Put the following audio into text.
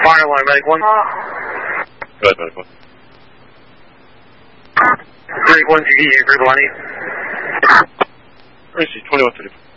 Fire alarm, medic 1. Go ahead, medic 1. Medic 1, you get your group 1 8. RC 2134.